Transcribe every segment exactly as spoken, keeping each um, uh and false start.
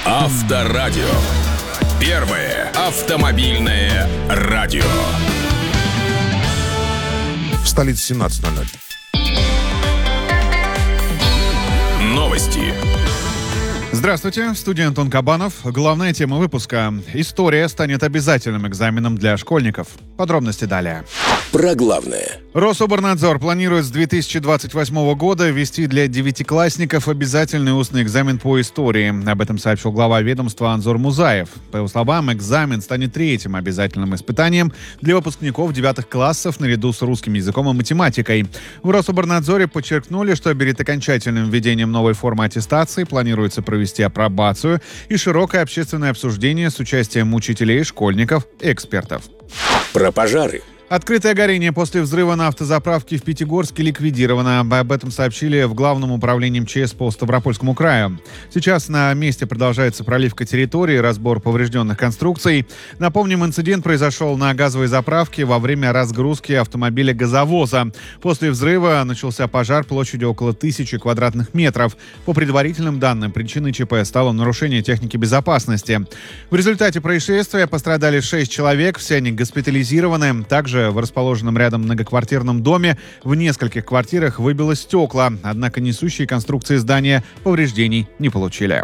Авторадио. Первое автомобильное радио. В столице семнадцать ноль ноль. Новости. Здравствуйте, в студии Антон Кабанов. Главная тема выпуска. История станет обязательным экзаменом для школьников. Подробности далее. Про главное. Рособорнадзор планирует с две тысячи двадцать восьмого года ввести для девятиклассников обязательный устный экзамен по истории. Об этом сообщил глава ведомства Анзор Музаев. По его словам, экзамен станет третьим обязательным испытанием для выпускников девятых классов наряду с русским языком и математикой. В Рособорнадзоре подчеркнули, что перед окончательным введением новой формы аттестации планируется провести апробацию и широкое общественное обсуждение с участием учителей, школьников и экспертов. Про пожары. Открытое горение после взрыва на автозаправке в Пятигорске ликвидировано. Об этом сообщили в Главном управлении МЧС по Ставропольскому краю. Сейчас на месте продолжается проливка территории, разбор поврежденных конструкций. Напомним, инцидент произошел на газовой заправке во время разгрузки автомобиля газовоза. После взрыва начался пожар площадью около тысячи квадратных метров. По предварительным данным, причиной ЧП стало нарушение техники безопасности. В результате происшествия пострадали шесть человек, все они госпитализированы. Также в расположенном рядом многоквартирном доме в нескольких квартирах выбило стекла, однако несущие конструкции здания повреждений не получили.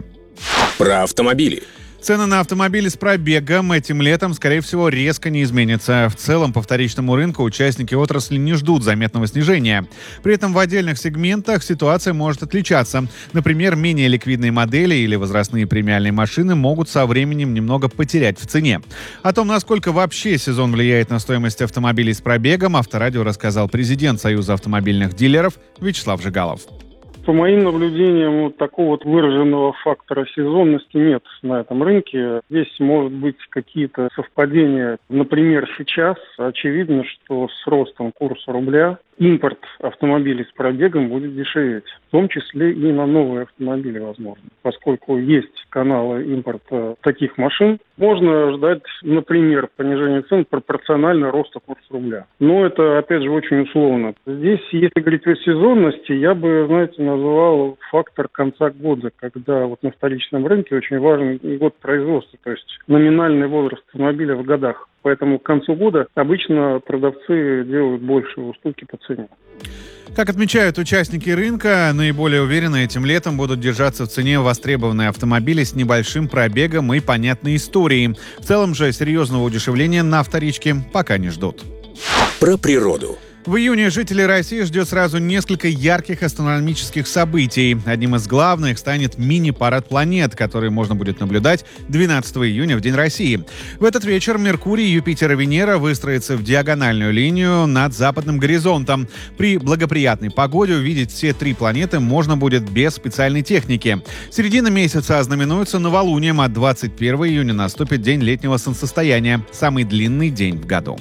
Про автомобили. Цены на автомобили с пробегом этим летом, скорее всего, резко не изменятся. В целом, по вторичному рынку участники отрасли не ждут заметного снижения. При этом в отдельных сегментах ситуация может отличаться. Например, менее ликвидные модели или возрастные премиальные машины могут со временем немного потерять в цене. О том, насколько вообще сезон влияет на стоимость автомобилей с пробегом, Авторадио рассказал президент Союза автомобильных дилеров Вячеслав Жигалов. По моим наблюдениям, вот такого вот выраженного фактора сезонности нет на этом рынке. Здесь может быть какие-то совпадения. Например, сейчас очевидно, что с ростом курса рубля импорт автомобилей с пробегом будет дешеветь. В том числе и на новые автомобили, возможно. Поскольку есть каналы импорта таких машин, можно ждать, например, понижения цен пропорционально росту курса рубля. Но это, опять же, очень условно. Здесь, если говорить о сезонности, я бы, знаете, назвал фактор конца года, когда вот на вторичном рынке очень важен год производства, то есть номинальный возраст автомобиля в годах. Поэтому к концу года обычно продавцы делают большие уступки по цене. Как отмечают участники рынка, наиболее уверенно этим летом будут держаться в цене востребованные автомобили с небольшим пробегом и понятной историей. В целом же серьезного удешевления на вторичке пока не ждут. Про природу. В июне жителей России ждет сразу несколько ярких астрономических событий. Одним из главных станет мини-парад планет, который можно будет наблюдать двенадцатого июня в День России. В этот вечер Меркурий, Юпитер и Венера выстроятся в диагональную линию над западным горизонтом. При благоприятной погоде увидеть все три планеты можно будет без специальной техники. Середина месяца ознаменуется новолунием, а двадцать первого июня наступит день летнего солнцестояния, самый длинный день в году.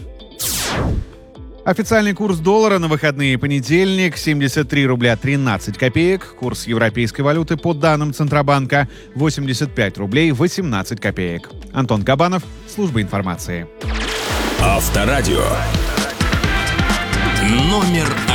Официальный курс доллара на выходные: понедельник семьдесят три рубля тринадцать копеек. Курс европейской валюты по данным Центробанка восемьдесят пять рублей восемнадцать копеек. Антон Кабанов, служба информации. Авторадио. Номер один.